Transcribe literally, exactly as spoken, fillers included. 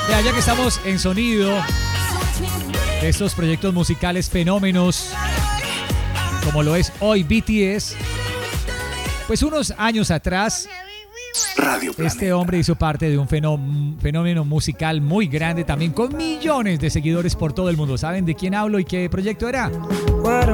Ya, ya que estamos en sonido de estos proyectos musicales fenómenos, como lo es hoy B T S, pues unos años atrás, Radio este hombre hizo parte de un fenómeno, fenómeno musical muy grande, también con millones de seguidores por todo el mundo. ¿Saben de quién hablo y qué proyecto era?